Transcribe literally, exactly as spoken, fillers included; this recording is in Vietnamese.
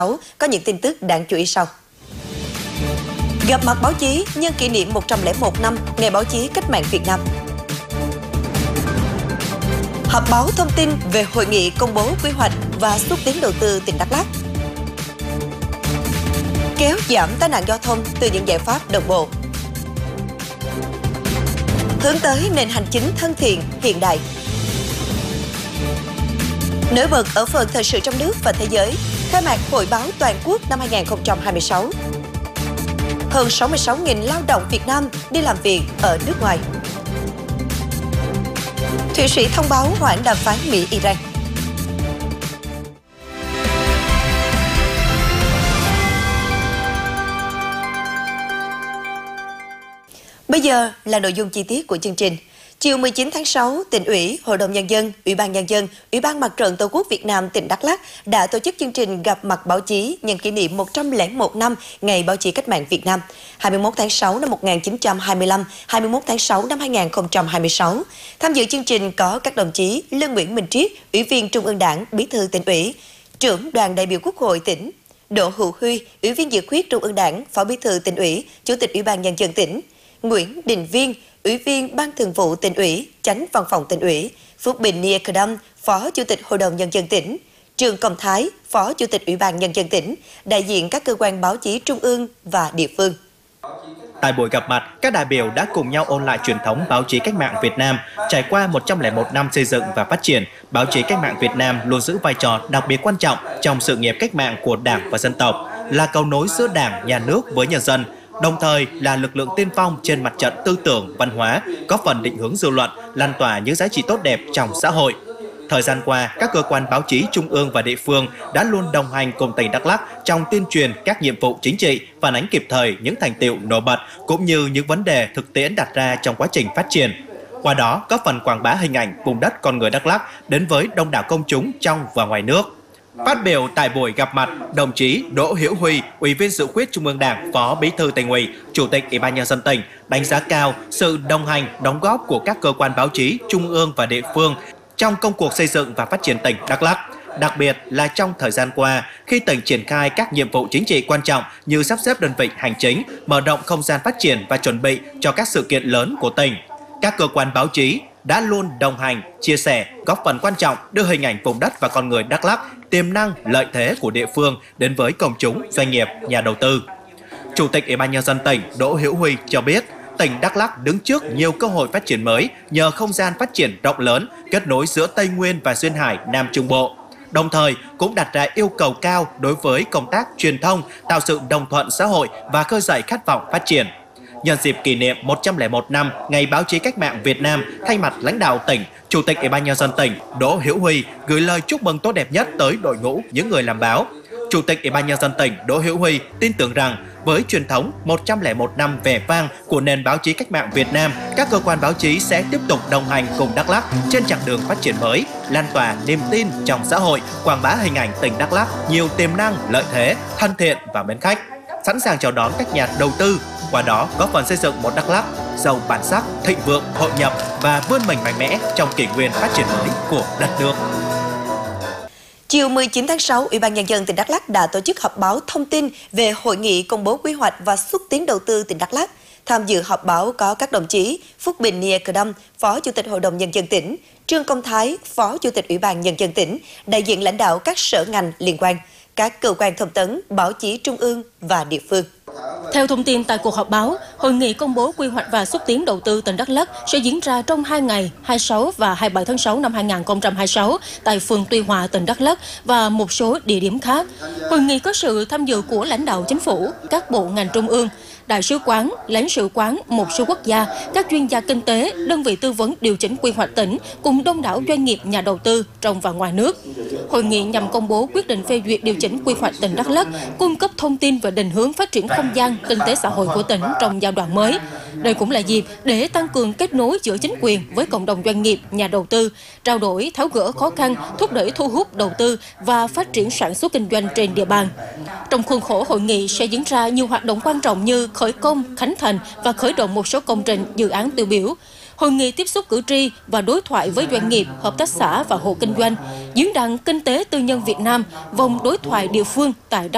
có những tin tức đáng chú ý sau. Gặp mặt báo chí nhân kỷ niệm một trăm lẻ một năm Ngày báo chí cách mạng Việt Nam. Họp báo thông tin về hội nghị công bố quy hoạch và xúc tiến đầu tư tỉnh Đắk Lắk. Kéo giảm tai nạn giao thông từ những giải pháp đồng bộ. Hướng tới nền hành chính thân thiện, hiện đại. Nổi bật ở phần thời sự trong nước và thế giới, khai mạc Hội báo toàn quốc năm hai nghìn không trăm hai mươi sáu. Hơn sáu mươi sáu nghìn lao động Việt Nam đi làm việc ở nước ngoài. Thụy Sĩ thông báo hoãn đàm phán Mỹ-Iran. Bây giờ là nội dung chi tiết của chương trình. Chiều mười chín tháng sáu, Tỉnh ủy, Hội đồng Nhân dân, Ủy ban Nhân dân, Ủy ban Mặt trận Tổ quốc Việt Nam tỉnh Đắk Lắk đã tổ chức chương trình gặp mặt báo chí nhân kỷ niệm một trăm lẻ một năm Ngày báo chí cách mạng Việt Nam, hai mươi mốt tháng sáu năm một nghìn chín trăm hai mươi lăm, hai mươi mốt tháng sáu năm hai nghìn không trăm hai mươi sáu. Tham dự chương trình có các đồng chí Lương Nguyễn Minh Triết, Ủy viên Trung ương Đảng, Bí thư Tỉnh ủy, Trưởng đoàn đại biểu Quốc hội tỉnh, Đỗ Hữu Huy, Ủy viên dự khuyết Trung ương Đảng, Phó Bí thư Tỉnh ủy, Chủ tịch Ủy ban Nhân dân tỉnh, Nguyễn Đình Viên, Ủy viên Ban Thường vụ Tỉnh ủy, Chánh Văn phòng Tỉnh ủy, Phước Bình Nia Cờ Đâm, Phó Chủ tịch Hội đồng Nhân dân tỉnh, Trương Công Thái, Phó Chủ tịch Ủy ban Nhân dân tỉnh, đại diện các cơ quan báo chí trung ương và địa phương. Tại buổi gặp mặt, các đại biểu đã cùng nhau ôn lại truyền thống báo chí cách mạng Việt Nam. Trải qua một trăm lẻ một năm xây dựng và phát triển, báo chí cách mạng Việt Nam luôn giữ vai trò đặc biệt quan trọng trong sự nghiệp cách mạng của Đảng và dân tộc, là cầu nối giữa Đảng, Nhà nước với nhân dân, đồng thời là lực lượng tiên phong trên mặt trận tư tưởng, văn hóa, góp phần định hướng dư luận, lan tỏa những giá trị tốt đẹp trong xã hội. Thời gian qua, các cơ quan báo chí trung ương và địa phương đã luôn đồng hành cùng tỉnh Đắk Lắk trong tuyên truyền các nhiệm vụ chính trị, phản ánh kịp thời những thành tựu nổi bật cũng như những vấn đề thực tiễn đặt ra trong quá trình phát triển. Qua đó, góp phần quảng bá hình ảnh vùng đất con người Đắk Lắk đến với đông đảo công chúng trong và ngoài nước. Phát biểu tại buổi gặp mặt, đồng chí Đỗ Hữu Huy, Ủy viên dự khuyết Trung ương Đảng, Phó Bí thư Tỉnh ủy, Chủ tịch Ủy ban Nhân dân tỉnh đánh giá cao sự đồng hành, đóng góp của các cơ quan báo chí trung ương và địa phương trong công cuộc xây dựng và phát triển tỉnh Đắk Lắk. Đặc biệt là trong thời gian qua, khi tỉnh triển khai các nhiệm vụ chính trị quan trọng như sắp xếp đơn vị hành chính, mở rộng không gian phát triển và chuẩn bị cho các sự kiện lớn của tỉnh, các cơ quan báo chí đã luôn đồng hành, chia sẻ, góp phần quan trọng đưa hình ảnh vùng đất và con người Đắk Lắk, tiềm năng, lợi thế của địa phương đến với công chúng, doanh nghiệp, nhà đầu tư. Chủ tịch Ủy ban Nhân dân tỉnh Đỗ Hữu Huy cho biết, tỉnh Đắk Lắk đứng trước nhiều cơ hội phát triển mới nhờ không gian phát triển rộng lớn, kết nối giữa Tây Nguyên và Duyên Hải, Nam Trung Bộ. Đồng thời cũng đặt ra yêu cầu cao đối với công tác truyền thông, tạo sự đồng thuận xã hội và khơi dậy khát vọng phát triển. Nhân dịp kỷ niệm một trăm lẻ một năm Ngày báo chí cách mạng Việt Nam, thay mặt lãnh đạo tỉnh, Chủ tịch Ủy ban Nhân dân tỉnh Đỗ Hữu Huy gửi lời chúc mừng tốt đẹp nhất tới đội ngũ những người làm báo. Chủ tịch Ủy ban Nhân dân tỉnh Đỗ Hữu Huy tin tưởng rằng với truyền thống một trăm lẻ một năm vẻ vang của nền báo chí cách mạng Việt Nam, các cơ quan báo chí sẽ tiếp tục đồng hành cùng Đắk Lắk trên chặng đường phát triển mới, lan tỏa niềm tin trong xã hội, quảng bá hình ảnh tỉnh Đắk Lắk nhiều tiềm năng, lợi thế, thân thiện và mến khách, sẵn sàng chào đón các nhà đầu tư, qua đó góp phần xây dựng một Đắk Lắk giàu bản sắc, thịnh vượng, hội nhập và vươn mình mạnh mẽ trong kỷ nguyên phát triển mới của đất nước. Chiều mười chín tháng sáu, Ủy ban Nhân dân tỉnh Đắk Lắk đã tổ chức họp báo thông tin về hội nghị công bố quy hoạch và xúc tiến đầu tư tỉnh Đắk Lắk. Tham dự họp báo có các đồng chí Phước Bình Nia Cờ Đâm, Phó Chủ tịch Hội đồng Nhân dân tỉnh, Trương Công Thái, Phó Chủ tịch Ủy ban Nhân dân tỉnh, đại diện lãnh đạo các sở ngành liên quan, các cơ quan thông tấn, báo chí trung ương và địa phương. Theo thông tin tại cuộc họp báo, hội nghị công bố quy hoạch và xúc tiến đầu tư tỉnh Đắk Lắk sẽ diễn ra trong hai ngày hai mươi sáu và hai mươi bảy tháng sáu năm hai nghìn không trăm hai mươi sáu tại phường Tuy Hòa, tỉnh Đắk Lắk và một số địa điểm khác. Hội nghị có sự tham dự của lãnh đạo chính phủ, các bộ ngành trung ương, đại sứ quán, lãnh sự quán một số quốc gia, các chuyên gia kinh tế, đơn vị tư vấn điều chỉnh quy hoạch tỉnh cùng đông đảo doanh nghiệp, nhà đầu tư trong và ngoài nước. Hội nghị nhằm công bố quyết định phê duyệt điều chỉnh quy hoạch tỉnh Đắk Lắk, cung cấp thông tin về định hướng phát triển không gian kinh tế xã hội của tỉnh trong giai đoạn mới. Đây cũng là dịp để tăng cường kết nối giữa chính quyền với cộng đồng doanh nghiệp, nhà đầu tư, trao đổi, tháo gỡ khó khăn, thúc đẩy thu hút đầu tư và phát triển sản xuất kinh doanh trên địa bàn. Trong khuôn khổ hội nghị sẽ diễn ra nhiều hoạt động quan trọng như khởi công, khánh thành và khởi động một số công trình, dự án tiêu biểu. Hội nghị tiếp xúc cử tri và đối thoại với doanh nghiệp, hợp tác xã và hộ kinh doanh, diễn đàn kinh tế tư nhân Việt Nam, vòng đối thoại địa phương tại Đắk